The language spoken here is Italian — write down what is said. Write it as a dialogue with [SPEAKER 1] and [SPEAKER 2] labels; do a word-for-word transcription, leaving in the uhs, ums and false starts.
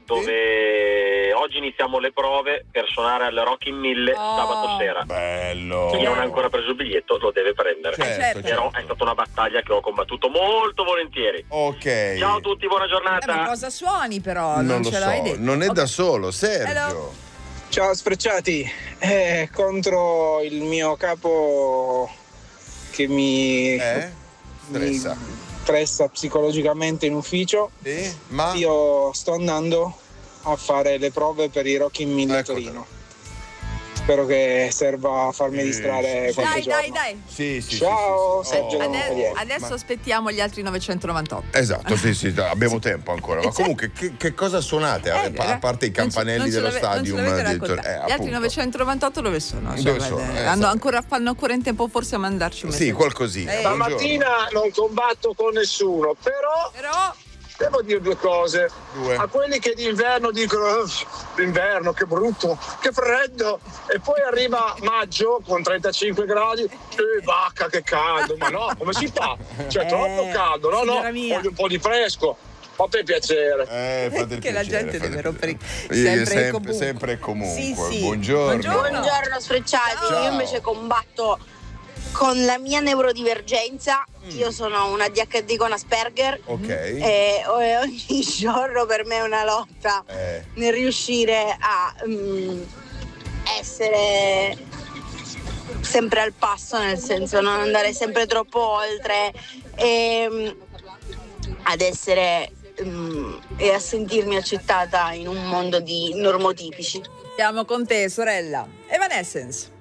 [SPEAKER 1] dove oggi iniziamo le prove per suonare al Rock in Mille
[SPEAKER 2] Oh.
[SPEAKER 1] sabato sera.
[SPEAKER 3] Bello.
[SPEAKER 1] Chi non ha ancora preso il biglietto lo deve prendere.
[SPEAKER 3] Certo,
[SPEAKER 2] certo.
[SPEAKER 1] Però è stata una battaglia che ho combattuto molto volentieri.
[SPEAKER 3] Ok.
[SPEAKER 1] Ciao a tutti, buona
[SPEAKER 2] Eh,
[SPEAKER 1] giornata.
[SPEAKER 2] ma cosa suoni però?
[SPEAKER 3] Non lo
[SPEAKER 2] ce l'hai
[SPEAKER 3] so,
[SPEAKER 2] detto.
[SPEAKER 3] non è
[SPEAKER 2] Ok.
[SPEAKER 3] da solo, Sergio.
[SPEAKER 2] Hello.
[SPEAKER 4] Ciao sfrecciati, eh, contro il mio capo che mi,
[SPEAKER 3] Eh?
[SPEAKER 4] mi
[SPEAKER 3] Stressa.
[SPEAKER 4] pressa psicologicamente in ufficio.
[SPEAKER 3] Sì? Ma
[SPEAKER 4] Io sto andando a fare le prove per i Rock in Mille
[SPEAKER 3] Ecco
[SPEAKER 4] Torino. Spero che serva a farmi
[SPEAKER 3] Sì,
[SPEAKER 4] distrarre
[SPEAKER 3] sì,
[SPEAKER 4] qualche
[SPEAKER 2] Dai,
[SPEAKER 4] giorno.
[SPEAKER 2] dai, dai.
[SPEAKER 3] Sì, sì,
[SPEAKER 4] Ciao,
[SPEAKER 3] sì, sì, sì.
[SPEAKER 4] Sergio.
[SPEAKER 3] Oh,
[SPEAKER 2] Ade-
[SPEAKER 3] ma-
[SPEAKER 2] adesso aspettiamo gli altri novecentonovantotto.
[SPEAKER 3] Esatto, sì, sì, abbiamo tempo ancora. Ma
[SPEAKER 2] Esatto.
[SPEAKER 3] comunque, che, che cosa suonate?
[SPEAKER 2] Eh,
[SPEAKER 3] a, a parte i
[SPEAKER 2] non ce-
[SPEAKER 3] campanelli
[SPEAKER 2] non ce
[SPEAKER 3] dello
[SPEAKER 2] l'ave- non ce
[SPEAKER 3] stadium?
[SPEAKER 2] l'avete
[SPEAKER 3] addirittura-
[SPEAKER 2] raccontato.
[SPEAKER 3] eh,
[SPEAKER 2] Gli altri
[SPEAKER 3] appunto.
[SPEAKER 2] novecentonovantotto dove sono? Cioè,
[SPEAKER 3] Dove
[SPEAKER 2] guarda,
[SPEAKER 3] sono? Eh,
[SPEAKER 2] hanno
[SPEAKER 3] esatto.
[SPEAKER 2] ancora, fanno ancora in tempo forse a mandarci un
[SPEAKER 3] Sì,
[SPEAKER 2] messaggio.
[SPEAKER 3] qualcosina.
[SPEAKER 2] Eh.
[SPEAKER 3] Buongiorno.
[SPEAKER 5] Stamattina non combatto con nessuno, però
[SPEAKER 2] Però
[SPEAKER 5] devo dire due cose.
[SPEAKER 3] Due.
[SPEAKER 5] A quelli che d'inverno dicono "Uff, l'inverno che brutto, che freddo", e poi arriva maggio con trentacinque gradi, e vacca che caldo, ma no, come si fa? Cioè
[SPEAKER 2] Eh,
[SPEAKER 5] troppo caldo, no, no,
[SPEAKER 2] signora mia.
[SPEAKER 5] voglio un po' di fresco, fa per piacere.
[SPEAKER 3] Eh, fate il
[SPEAKER 2] che la
[SPEAKER 3] piacere,
[SPEAKER 2] gente
[SPEAKER 3] fate
[SPEAKER 2] deve
[SPEAKER 3] il
[SPEAKER 2] rompere i-
[SPEAKER 3] piacere.
[SPEAKER 2] sempre e
[SPEAKER 3] sempre,
[SPEAKER 2] comunque.
[SPEAKER 3] sempre e comunque.
[SPEAKER 2] Sì, sì.
[SPEAKER 3] Buongiorno.
[SPEAKER 2] Buongiorno.
[SPEAKER 6] Buongiorno sfrecciati,
[SPEAKER 3] Ciao.
[SPEAKER 6] io invece combatto con la mia neurodivergenza, io sono una D H D con Asperger
[SPEAKER 3] Ok.
[SPEAKER 6] e e ogni giorno per me è una lotta
[SPEAKER 3] Eh.
[SPEAKER 6] nel riuscire a mm, essere sempre al passo, nel senso non andare sempre troppo oltre e mm, ad essere mm, e a sentirmi accettata in un mondo di normotipici.
[SPEAKER 2] siamo con te, sorella. Evanescence.